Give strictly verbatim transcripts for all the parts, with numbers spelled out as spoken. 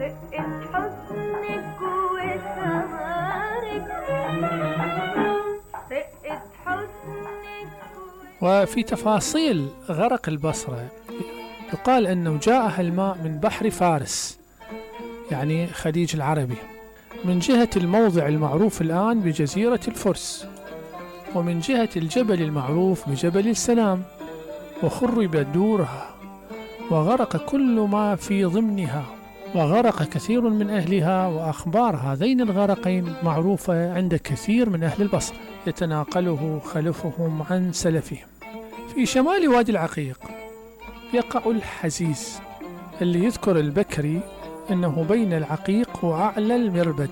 وفي تفاصيل غرق البصرة يقال أنه جاءها الماء من بحر فارس، يعني خليج العربي، من جهة الموضع المعروف الآن بجزيرة الفرس، ومن جهة الجبل المعروف بجبل السلام، وخربت دورها وغرق كل ما في ضمنها، وغرق كثير من أهلها. وأخبار هذين الغرقين معروفة عند كثير من أهل البصرة يتناقله خلفهم عن سلفهم. في شمال وادي العقيق يقع الحزيز، اللي يذكر البكري أنه بين العقيق وأعلى المربد.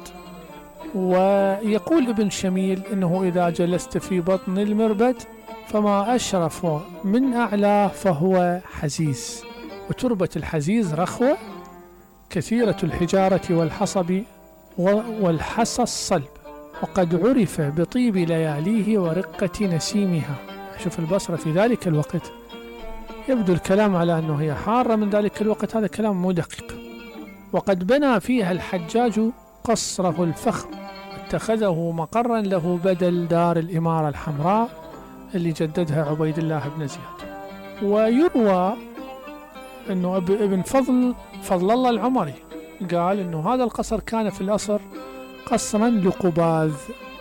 ويقول ابن شميل أنه إذا جلست في بطن المربد فما أشرف من أعلى فهو حزيز. وتربة الحزيز رخوة كثيرة الحجارة والحصب والحصى الصلب، وقد عرف بطيب لياليه ورقة نسيمها. شوف البصرة في ذلك الوقت، يبدو الكلام على أنه هي حارة من ذلك الوقت، هذا كلام مو دقيق. وقد بنى فيها الحجاج قصره الفخم، اتخذه مقرا له بدل دار الإمارة الحمراء اللي جددها عبيد الله بن زياد. ويروى أنه ابن فضل فضل الله العمري قال أنه هذا القصر كان في الأصل قصرا لقباذ،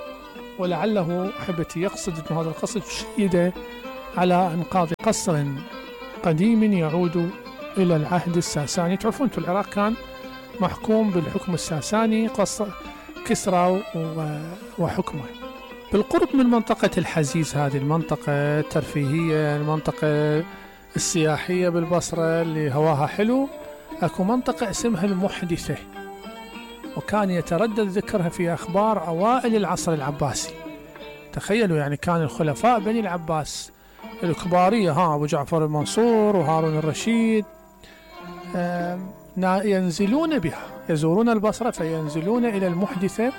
ولعله أحبتي يقصد أن هذا القصر شيد على إنقاذ قصر قديم يعود إلى العهد الساساني. تعرفون أنتم العراق كان محكوم بالحكم الساساني، قصر كسرى وحكمه. بالقرب من منطقة الحزيز، هذه المنطقة الترفيهية، المنطقة السياحية بالبصرة اللي هواها حلو، أكو منطقة اسمها المحدثة، وكان يتردد ذكرها في أخبار أوائل العصر العباسي. تخيلوا يعني كان الخلفاء بني العباس الكبارية، ها أبو جعفر المنصور وهارون الرشيد، ينزلون بها، يزورون البصرة فينزلون إلى المحدثة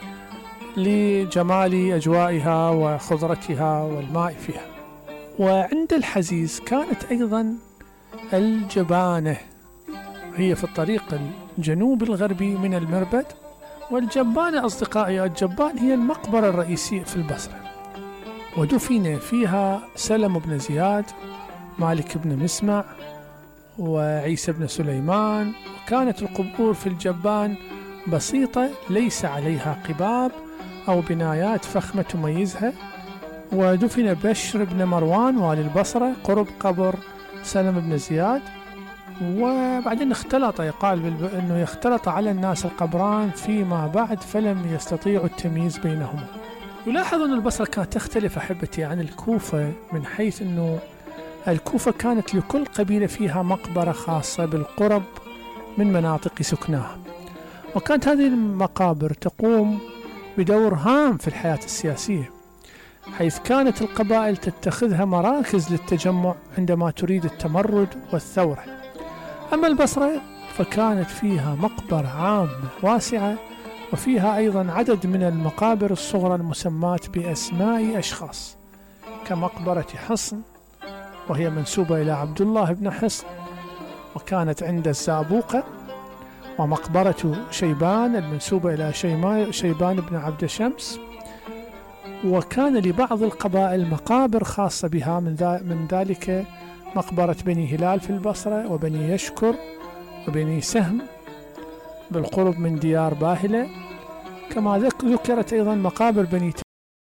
لجمال أجوائها وخضرتها والماء فيها. وعند الحزيز كانت أيضا الجبانة، هي في الطريق الجنوب الغربي من المربد. والجبانة أصدقائي، الجبان هي المقبرة الرئيسية في البصرة، ودفن فيها سلم بن زياد، مالك بن مسمع، وعيسى بن سليمان. وكانت القبور في الجبان بسيطة ليس عليها قباب أو بنايات فخمة تميزها. ودفن بشر بن مروان والي البصرة قرب قبر سلم بن زياد. وبعدين اختلط، يقال أنه يختلط على الناس القبران فيما بعد فلم يستطيعوا التمييز بينهما. يلاحظ أن البصرة كانت تختلف أحبتي عن الكوفة، من حيث أنه الكوفة كانت لكل قبيلة فيها مقبرة خاصة بالقرب من مناطق سكناها، وكانت هذه المقابر تقوم بدور هام في الحياة السياسية، حيث كانت القبائل تتخذها مراكز للتجمع عندما تريد التمرد والثورة. أما البصرة فكانت فيها مقبرة عامة واسعة، وفيها أيضا عدد من المقابر الصغرى المسماة بأسماء أشخاص، كمقبرة حصن وهي منسوبة إلى عبد الله بن حصن وكانت عند الزابوقة، ومقبرة شيبان المنسوبة إلى شيبان بن عبد شمس. وكان لبعض القبائل مقابر خاصة بها، من ذلك مقبرة بني هلال في البصرة، وبني يشكر، وبني سهم بالقرب من ديار باهلة. كما ذكرت أيضا مقابر بني